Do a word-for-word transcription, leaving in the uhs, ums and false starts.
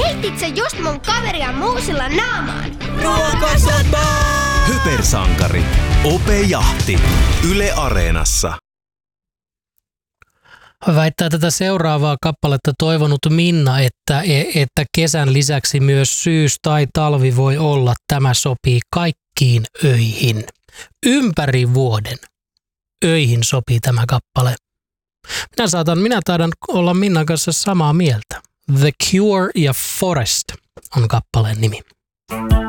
Heitit sä just mun kaveria muusilla naamaan? Ruokasota! Hypersankari. Ope Jahti. Yle Areenassa. Väittää tätä seuraavaa kappaletta toivonut Minna, että, että kesän lisäksi myös syys tai talvi voi olla. Tämä sopii kaikkiin öihin. Ympäri vuoden öihin sopii tämä kappale. Minä, saatan, minä taidan olla Minnan kanssa samaa mieltä. The Cure ja Forest on kappaleen nimi.